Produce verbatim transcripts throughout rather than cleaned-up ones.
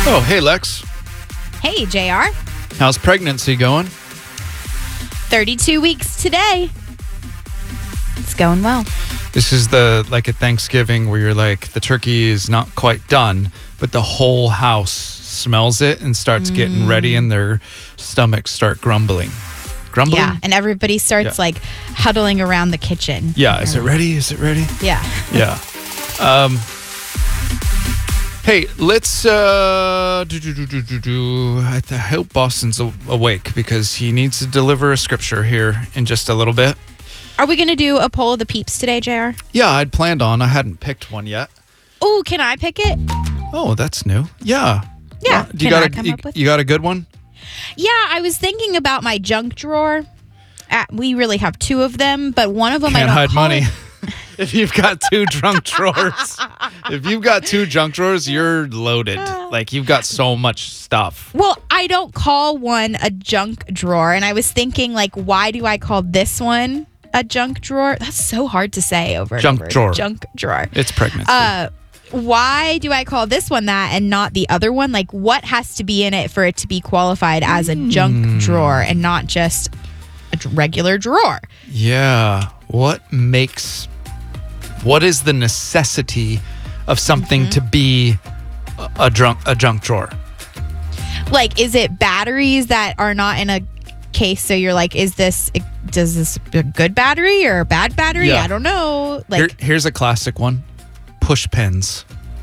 Oh, hey, Lex. Hey, J R. How's pregnancy going? thirty-two weeks today. It's going well. This is the, like at Thanksgiving where you're like, the turkey is not quite done, but the whole house smells it and starts mm. getting ready and their stomachs start grumbling. Grumbling? Yeah, and everybody starts yeah. like huddling around the kitchen. Yeah, is it ready? Is it ready? Yeah. Yeah. Um, hey, let's, uh, do, do, do, do, do, do. I th- hope Boston's a- awake because he needs to deliver a scripture here in just a little bit. Are we going to do a poll of the peeps today, J R? Yeah, I'd planned on. I hadn't picked one yet. Oh, can I pick it? Oh, that's new. Yeah. Yeah. Well, you can got I a, come you, up with? you got a good one? Yeah, I was thinking about my junk drawer. Uh, we really have two of them, but one of them Can't I don't hide call money. it- If you've got two junk drawers, if you've got two junk drawers, you're loaded. Like you've got so much stuff. Well, I don't call one a junk drawer, and I was thinking, like, why do I call this one a junk drawer? That's so hard to say over and Junk over. drawer. Junk drawer. It's pregnancy. Uh, why do I call this one that and not the other one? Like, what has to be in it for it to be qualified as a junk drawer and not just a d- regular drawer? Yeah. What makes, what is the necessity of something Mm-hmm. to be a, a junk a junk drawer? Like, is it batteries that are not in a case? So you're like, is this, does this a good battery or a bad battery? Yeah. I don't know. Like, Here, here's a classic one. Push pins.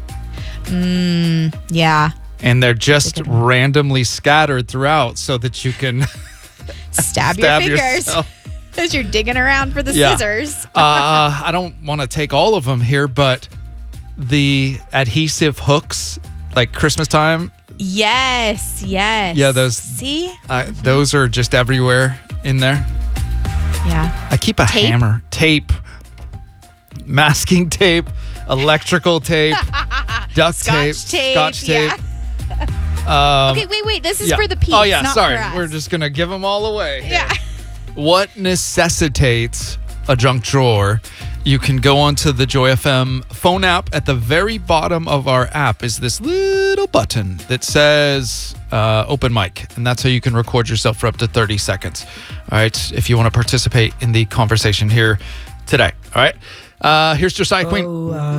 mm, yeah. And they're just randomly scattered throughout so that you can Stab, stab your fingers yourself. as you're digging around for the Yeah. scissors. uh, I don't want to take all of them here, but the adhesive hooks, like Christmas time, Yes, yes. Yeah, those- See? uh, those are just everywhere in there. Yeah. I keep a Tape? hammer, tape, masking tape, electrical tape, duct Scotch tape, tape, scotch tape. yeah. Um, Okay, wait, wait. This is yeah. for the peeps. Oh yeah, not sorry. for us. We're just gonna give them all away. Yeah. What necessitates a junk drawer? You can go onto the Joy F M phone app. At the very bottom of our app is this little button that says uh, open mic. And that's how you can record yourself for up to thirty seconds. All right. If you want to participate in the conversation here today. All right. Uh, here's Josiah Queen.